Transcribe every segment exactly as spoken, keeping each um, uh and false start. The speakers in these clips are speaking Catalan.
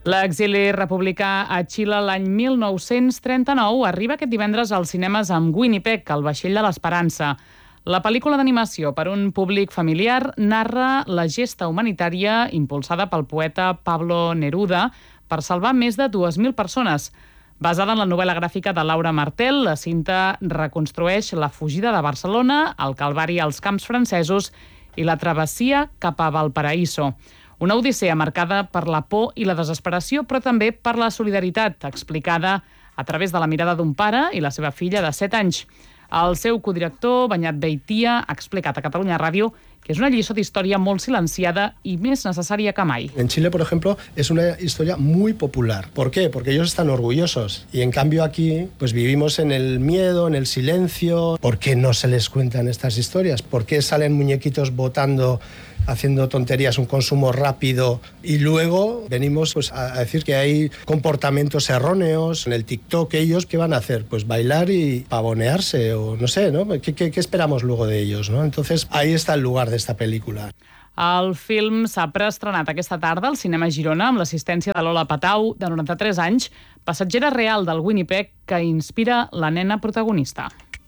L'exili republicà a Xile l'any mil nou-cents trenta-nou arriba aquest divendres als cinemes amb Winnipeg, el vaixell de l'esperança. La pel·lícula d'animació per un públic familiar narra la gesta humanitària impulsada pel poeta Pablo Neruda per salvar més de dues mil persones. Basada en la novel·la gràfica de Laura Martel, la cinta reconstrueix la fugida de Barcelona, el calvari als camps francesos i la travessia cap a Valparaíso. Una odissea marcada per la por i la desesperació, però també per la solidaritat, explicada a través de la mirada d'un pare i la seva filla de set anys. El seu codirector, Beñat Beitia, ha explicat a Catalunya Ràdio que és una lliçó d'història molt silenciada i més necessària que mai. En Chile, por ejemplo, es una historia muy popular. ¿Por qué? Porque ellos están orgullosos. Y en cambio aquí, pues vivimos en el miedo, en el silencio. ¿Por qué no se les cuentan estas historias? ¿Por qué salen muñequitos votando, haciendo tonterías, un consumo rápido, y luego venimos pues, a decir que hay comportamientos erróneos en el TikTok? Ellos, ¿qué van a hacer? Pues bailar y pavonearse, o no sé, ¿no? ¿Qué, qué, qué esperamos luego de ellos, ¿no? Entonces, ahí está el lugar de esta pel·lícula. El film s'ha preestrenat aquesta tarda al cinema Girona amb l'assistència de Lola Patau, de noranta-tres anys, passatgera real del Winnipeg, que inspira la nena protagonista.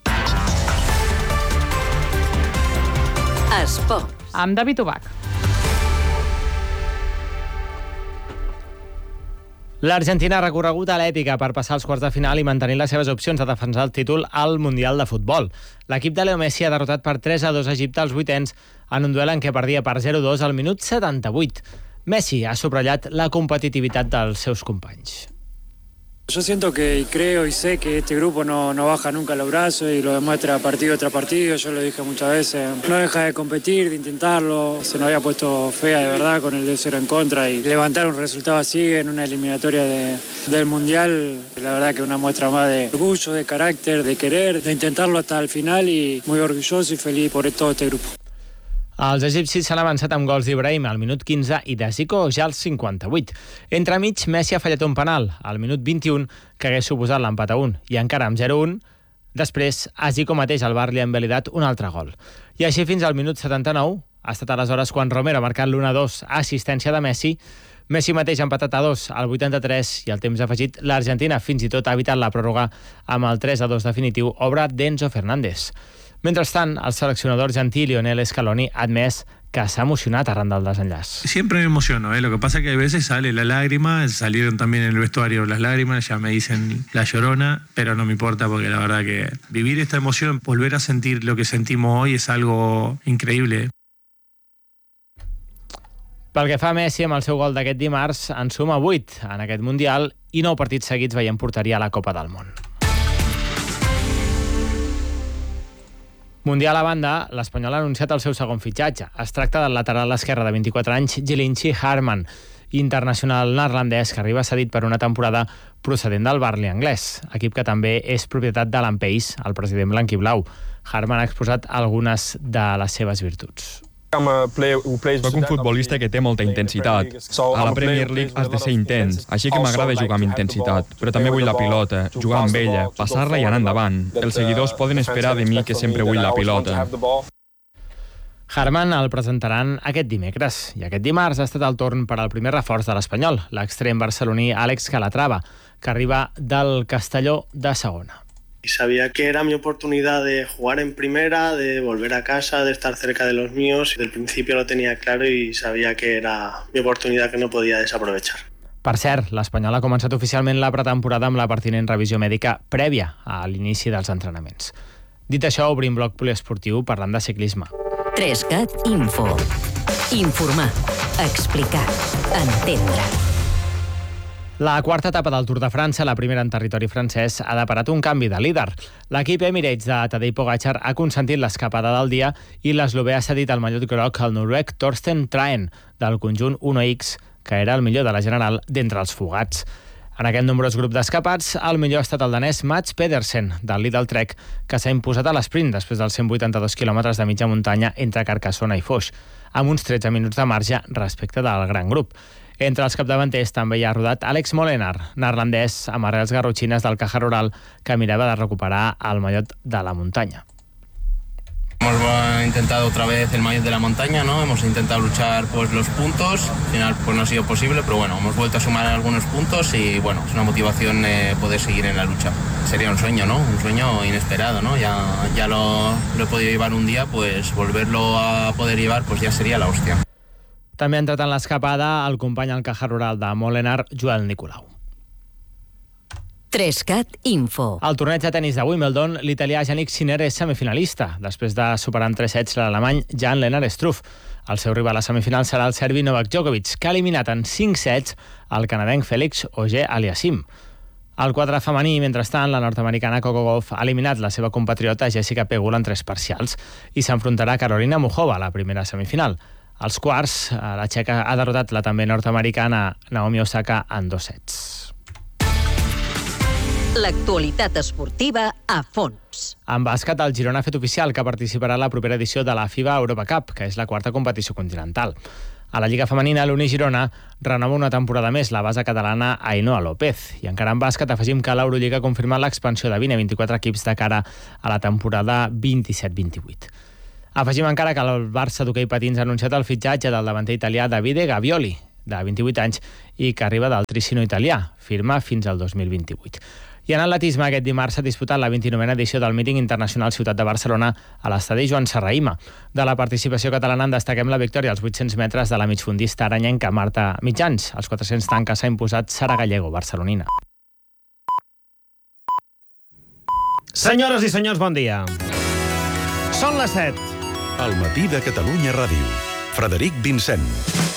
Esport. Amb David Ubach. L'Argentina ha recorregut a l'èpica per passar als quarts de final i mantenir les seves opcions de defensar el títol al Mundial de Futbol. L'equip de Leo Messi ha derrotat per tres a dos a Egipte als vuitens en un duel en què perdia per zero a dos al minut setanta-vuit. Messi ha subratllat la competitivitat dels seus companys. Yo siento que y creo y sé que este grupo no, no baja nunca los brazos y lo demuestra partido tras partido. Yo lo dije muchas veces, no deja de competir, de intentarlo. Se nos había puesto fea de verdad con el dos cero en contra y levantar un resultado así en una eliminatoria de, del Mundial, la verdad que una muestra más de orgullo, de carácter, de querer, de intentarlo hasta el final, y muy orgulloso y feliz por todo este grupo. Els egipcis s'han avançat amb gols d'Ibrahim al minut quinze i de Zico ja al cinquanta-vuit. Entremig, Messi ha fallat un penal al minut vint-i-un que hagués suposat l'empat a un, i encara amb zero a un, després a Zico mateix el Bar li ha envalidat un altre gol. I així fins al minut setanta-nou, ha estat aleshores quan Romero ha marcat l'u a dos a assistència de Messi. Messi mateix ha empatat a dos al vuitanta-tres i al temps afegit l'Argentina fins i tot ha evitat la pròrroga amb el tres a dos definitiu, obra d'Enzo Fernández. Mentrestant, el seleccionador argentí Lionel Scaloni ha admès que s'ha emocionat arran del desenllaç. Siempre me emociono, ¿eh? Lo que pasa es que a veces sale la lágrima, salieron también en el vestuario las lágrimas, ya me dicen la llorona, pero no me importa porque la verdad que vivir esta emoción, volver a sentir lo que sentimos hoy es algo increíble. Pel que fa a Messi, amb el seu gol d'aquest dimarts, en suma vuit en aquest Mundial i nou partits seguits veient porteria a la Copa del Món. Mundial a banda, l'Espanyol ha anunciat el seu segon fitxatge. Es tracta del lateral esquerre de vint-i-quatre anys, Djelinchi Harman, internacional neerlandès que arriba cedit per una temporada procedent del Burnley anglès, equip que també és propietat d'Alan Pace, el president blanquiblau. Harman ha exposat algunes de les seves virtuts. Soc un futbolista que té molta intensitat. A la Premier League has de ser intens, així que m'agrada jugar amb intensitat, però també vull la pilota, jugar amb ella, passar-la i anar endavant. Els seguidors poden esperar de mi que sempre vull la pilota. Harman el presentaran aquest dimecres i aquest dimarts ha estat el torn per al primer reforç de l'Espanyol, l'extrem barceloní Àlex Calatrava, que arriba del Castelló de segona. Y sabía que era mi oportunidad de jugar en primera, de volver a casa, de estar cerca de los míos. Desde el principio lo tenía claro y sabía que era mi oportunidad que no podía desaprovechar. Per cert, l'Espanyol ha començat oficialment la pretemporada amb la pertinent revisió mèdica prèvia a l'inici dels entrenaments. Dit això, obrim bloc poliesportiu parlant de ciclisme. Trescat Info. Informar, explicar, entendre. La quarta etapa del Tour de França, la primera en territori francès, ha deparat un canvi de líder. L'equip Emirates de Tadej Pogačar ha consentit l'escapada del dia i l'eslovè ha cedit el mallot groc al noruec Torsten Traen, del conjunt Uno X, que era el millor de la general d'entre els fugats. En aquest nombrós grup d'escapats, el millor ha estat el danès Mats Pedersen, del Lidl Trek, que s'ha imposat a l'esprint després dels cent vuitanta-dos quilòmetres de mitja muntanya entre Carcassona i Foix, amb uns tretze minuts de marge respecte del gran grup. Entre els capdavanters també hi ha rodat Alex Molenaar, neerlandès amb arrels garrotxines del Caja Rural, que mirava de recuperar el mallot de la muntanya. Hemos intentado otra vez el maillot de la montaña, ¿no? Hemos intentado luchar pues los puntos, al final pues no ha sido posible, pero bueno, hemos vuelto a sumar algunos puntos y bueno, es una motivación eh, poder seguir en la lucha. Sería un sueño, ¿no? Un sueño inesperado, ¿no? Ya, ya lo, lo he podido llevar un día, pues volverlo a poder llevar pues ya sería la hostia. També ha entrat en l'escapada el company al Caja Rural de Molenar, Joel Nicolau. Trescat Info. Al torneig de tenis de Wimbledon, l'italià Jannik Sinner és semifinalista, després de superar en tres sets l'alemany Jan-Lennard Struff. El seu rival a semifinal serà el serbi Novak Djokovic, que ha eliminat en cinc sets el canadenc Félix Auger-Aliassime. Al quadre femení, mentrestant, la nord-americana Coco Gauff ha eliminat la seva compatriota Jessica Pegula en tres parcials i s'enfrontarà a Carolina Muchova a la primera semifinal. Als quarts, la txeca ha derrotat la també nord-americana Naomi Osaka en dos sets. L'actualitat esportiva a fons. En bàsquet, el Girona ha fet oficial que participarà a la propera edició de la FIBA Europa Cup, que és la quarta competició continental. A la Lliga Femenina, l'Uni Girona renova una temporada més la base catalana Ainhoa López. I encara en bàsquet afegim que l'Eurolliga ha confirmat l'expansió de vint a vint-i-quatre equips de cara a la temporada vint-i-set vint-i-vuit. Afegim encara que el Barça d'hoquei patins ha anunciat el fitxatge del davanter italià Davide Gavioli, de vint-i-vuit anys, i que arriba del Tricino italià, firma fins al dos mil vint-i-vuit. I en atletisme, aquest dimarts s'ha disputat la vint-i-novena edició del míting internacional Ciutat de Barcelona a l'estadi Joan Serrahima. De la participació catalana en destaquem la victòria als vuit-cents metres de la migfondista aranyenca Marta Mitjans. Als quatre-cents tanques s'ha imposat Sara Gallego, barcelonina. Senyores i senyors, bon dia. Són les set. Al matí de Catalunya Ràdio. Frederic Vincent.